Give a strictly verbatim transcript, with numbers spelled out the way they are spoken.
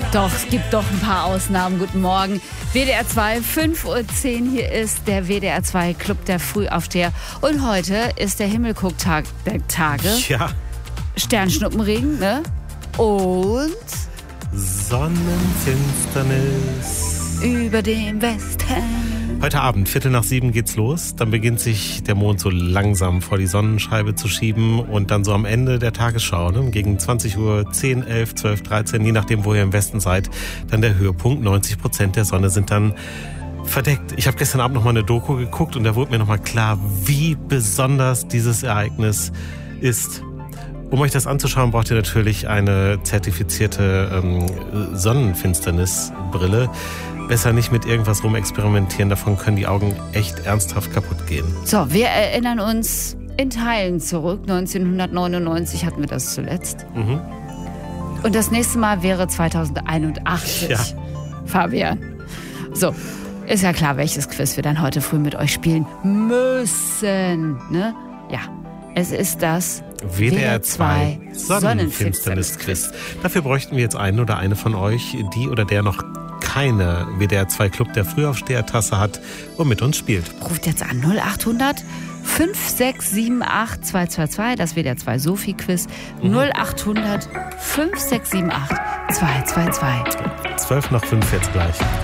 Doch, es gibt doch ein paar Ausnahmen. Guten Morgen. W D R zwei, fünf Uhr zehn. Hier ist der W D R zwei Club der Frühaufsteher. Und heute ist der Himmelgucktag der Tage. Ja. Sternschnuppenregen, ne? Und Sonnenfinsternis über dem Westen. Heute Abend, Viertel nach sieben geht's los. Dann beginnt sich der Mond so langsam vor die Sonnenscheibe zu schieben. Und dann so am Ende der Tagesschau, ne, gegen zwanzig Uhr zehn, elf, zwölf, dreizehn, je nachdem, wo ihr im Westen seid, dann der Höhepunkt. neunzig Prozent der Sonne sind dann verdeckt. Ich habe gestern Abend nochmal eine Doku geguckt und da wurde mir nochmal klar, wie besonders dieses Ereignis ist. Um euch das anzuschauen, braucht ihr natürlich eine zertifizierte ähm, Sonnenfinsternisbrille. Besser nicht mit irgendwas rumexperimentieren, davon können die Augen echt ernsthaft kaputt gehen. So, wir erinnern uns in Teilen zurück. neunzehnhundertneunundneunzig hatten wir das zuletzt. Mhm. Und das nächste Mal wäre zweitausendeinundachtzig. Ja. Fabian. So, ist ja klar, welches Quiz wir dann heute früh mit euch spielen müssen. Ne? Ja, es ist das W D R zwei Sonnenfinsternis-Quiz. Dafür bräuchten wir jetzt einen oder eine von euch, die oder der noch keine W D R zwei Club der Frühaufsteher-Tasse hat und mit uns spielt. Ruft jetzt an null achthundert fünf sechs sieben acht zwei zwei zwei, das W D R zwei Sophie-Quiz. Mhm. null achthundert fünf sechs sieben acht zwei zwei zwei. zwölf nach fünf jetzt gleich.